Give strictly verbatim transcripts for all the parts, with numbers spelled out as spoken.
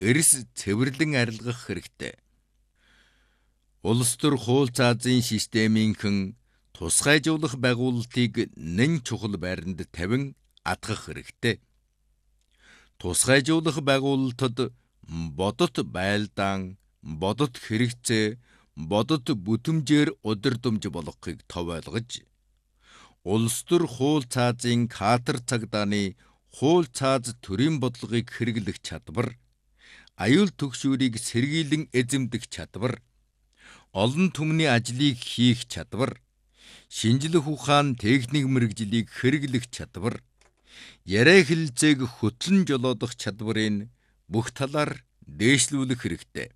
эрс цэвэрлэн арилгах хэрэгтэй. Улс төр хууль цаазын системийнхэн тусгайжуулах байгуулалтыг нэн чухал байранд тавин атгах хэрэгтэй. Тусгайжуулах байгуулалтад бодит байлдаан, бодит хэрэгцээ, бодит бүтэмжээр удирдамж болгохыг тов ойлгож, улс төр хууль цаазын катер цагдааны хууль цааз төрийн бодлогыг хэрэглэх чадвар, аюул түгшүүрийг сэргийлэн эзэмдэх чадвар, олон түмний ажлыг хийх чадвар, шинжлэх ухаан техник мэргэжлийг хэрэглэх чадвар, яриа хэлэлцээг хөтлөн жолоодох чадварыг бүх талаар дээшлүүлэх хэрэгтэй.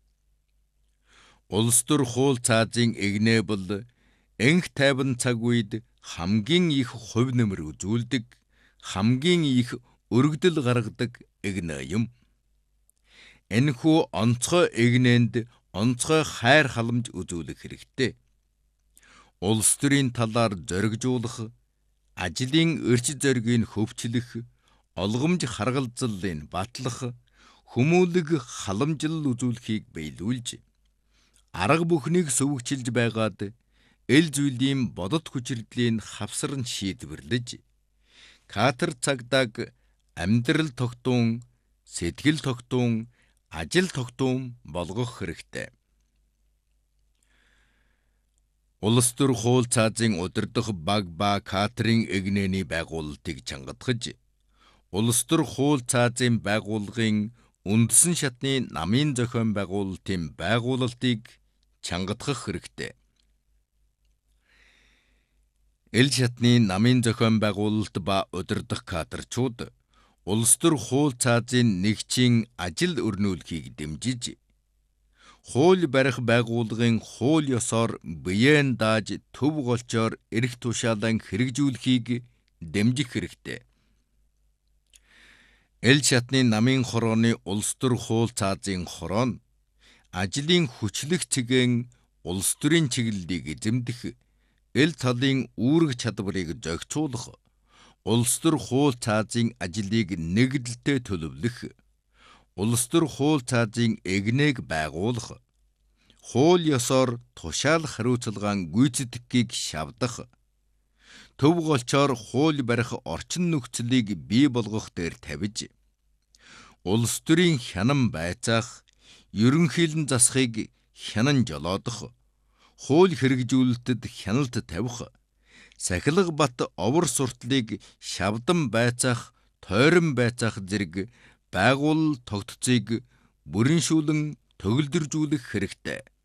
Улс төр хууль цаазын эгнээ бол энх тайван цаг үед хамгийн их хувь нэмэр үзүүлдэг, хамгийн их өргөдөл гаргадаг эгнээ юм. Энэхүү онцгой эгнээнд онцгой хайр халамж үзүүлэх хэрэгтэй. Улс төрийн талаар зоригжуулах, ажлын эрч зоригийг хөвчлөх, олгомж харгалзлыг батлах, хүмүүлэг халамжлал үзүүлэхийг биелүүлж, арга бүхнийг сүвгчилж байгаад эл зүйлийн бодит хүчирдлийн хавсарн шийдвэрлэж, катер цагдааг амьдрал тогтуун, сэтгэл тогтуун, ажил тогтуун болгох хэрэгтэй. Улс төр хууль цаазын удирдах баг ба катерын эгнээний байгуулалтыг чангадгаж, улс төр хууль цаазын байгууллагын үндсэн шатны намын зохион байгуулалтын байгуулалтыг чангадгах хэрэгтэй. Эл шатны намын зохион байгуулалт ба удирдах катерчууд улс төр хууль цаазын нэгжийн ажил өрнүүлэхийг дэмжиж, хууль барих байгууллагын хууль ёсоор биеэн дааж төв голчоор эрх тушаалан хэрэгжүүлэхийг дэмжих хэрэгтэй. Эл шатны намын хорооны улс төр хууль цаазын хороо нь ажлын хүчлэх цэгийн улс төрийн чиглэлийг эзэмдэх, эл талын үүрэг чадварыг зохицуулах, улс төр хууль цаазын ажлыг нэгдэлтэй төлөвлөх, улс төр хууль цаазын эгнээг байгуулах, хууль ёсоор тушаал хариуцлагаан гүйцэтгэхийг шавдах, төв голчоор хууль барих орчин нөхцөлийг бий болгох дээр тавьж, улс төрийн хянан байцаах, ерөнхийлөн засахыг хянан жолоодох, хууль хэрэгжүүлэлтэд хяналт тавих, сахилга бат овор суртлыг шавдан байцаах, тойрон байцаах зэрэг байгуулал тогтцыг бүрэншүүлэн төгөлдржүүлэх хэрэгтэй.